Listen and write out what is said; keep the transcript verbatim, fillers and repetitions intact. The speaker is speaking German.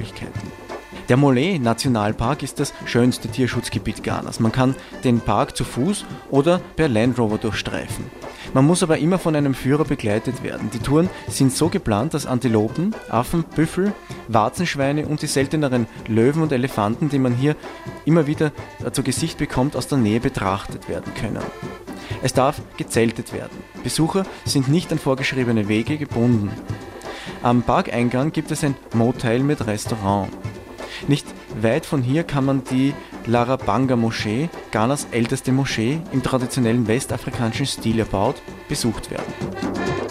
Sehenswürdigkeiten. Der Mollet-Nationalpark ist das schönste Tierschutzgebiet Ghanas. Man kann den Park zu Fuß oder per Land Rover durchstreifen. Man muss aber immer von einem Führer begleitet werden. Die Touren sind so geplant, dass Antilopen, Affen, Büffel, Warzenschweine und die selteneren Löwen und Elefanten, die man hier immer wieder zu Gesicht bekommt, aus der Nähe betrachtet werden können. Es darf gezeltet werden. Besucher sind nicht an vorgeschriebene Wege gebunden. Am Parkeingang gibt es ein Motel mit Restaurant. Nicht weit von hier kann man die Larabanga-Moschee, Ghanas älteste Moschee, im traditionellen westafrikanischen Stil erbaut, besucht werden.